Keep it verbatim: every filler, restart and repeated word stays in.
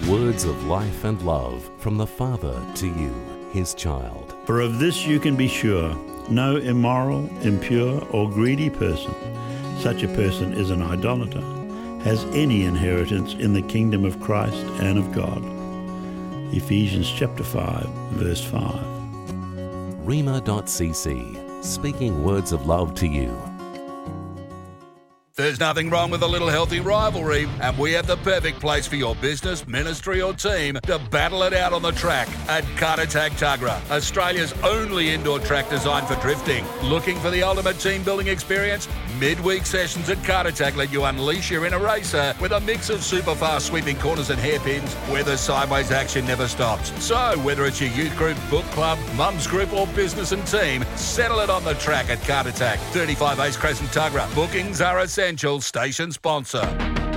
Words of life and love from the Father to you, his child. For of this you can be sure, no immoral, impure, or greedy person, such a person is an idolater, has any inheritance in the kingdom of Christ and of God. Ephesians chapter five, verse five. Rhema dot c c, speaking words of love to you. There's nothing wrong with a little healthy rivalry, and we have the perfect place for your business, ministry or team to battle it out on the track at Kartatak Tuggerah, Australia's only indoor track designed for drifting. Looking for the ultimate team building experience? Midweek sessions at Kartatak let you unleash your inner racer with a mix of super fast sweeping corners and hairpins where the sideways action never stops. So whether it's your youth group, book club, mums group or business and team, settle it on the track at Kartatak, thirty-five Ace Crescent Tuggerah. Bookings are essential. Station sponsor.